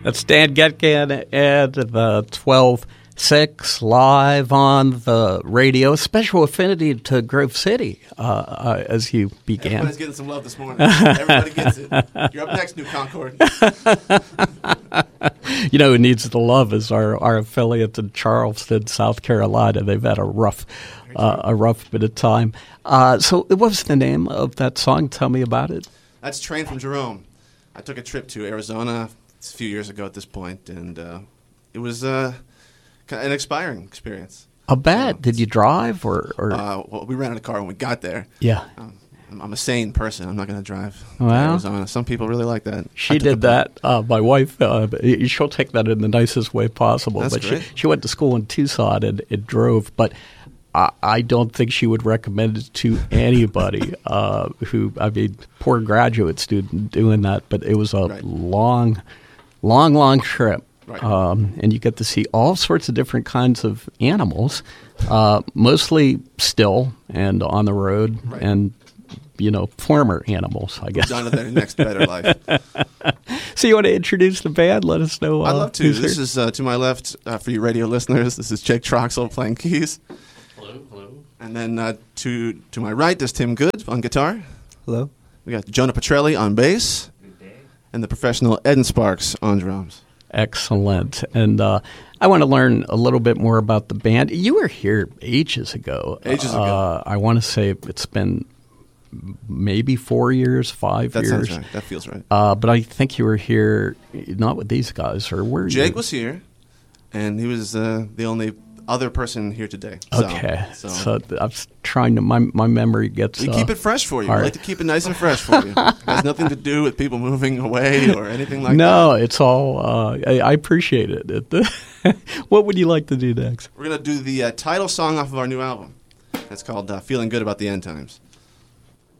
That's Dan Getkin and the 12-6 live on the radio. Special affinity to Grove City as you began. Everybody's getting some love this morning. Everybody gets it. You're up next, New Concord. You know who needs the love is our affiliate in Charleston, South Carolina. They've had a rough bit of time. So what was the name of that song? Tell me about it. That's Train from Jerome. I took a trip to Arizona a few years ago at this point, and it was an inspiring experience. How bad? Did you drive or? Well, we rented a car when we got there. Yeah. I'm a sane person. I'm not going to drive to Well, Arizona. Some people really like that. She did that. My wife, she'll take that in the nicest way possible. That's but great. She went to school in Tucson and drove. But I don't think she would recommend it to anybody who, I mean, poor graduate student doing that. But it was a Right. long trip. Right. And you get to see all sorts of different kinds of animals, mostly still and on the road, Right. and former animals, I guess. On to their next better life. So you want to introduce the band? Let us know. I'd love to. who's This here. is to my left, for you radio listeners, this is Jake Troxel playing keys. Hello. And then to my right, there's Tim Good on guitar. Hello. We got Jonah Petrelli on bass. Good day. And the professional Eden Sparks on drums. Excellent. And I want to learn a little bit more about the band. You were here ages ago. I want to say it's been maybe 4 years, 5 That years. sounds right. That feels right. But I think you were here not with these guys, or were you? Jake was here, and he was the only other person here today. Okay. So I was trying to, my memory gets... We keep it fresh for you. all We right. like to keep it nice and fresh for you. It has nothing to do with people moving away or anything like that. No, it's all... I appreciate it. What would you like to do next? We're going to do the title song off of our new album. It's called Feeling Good About the End Times.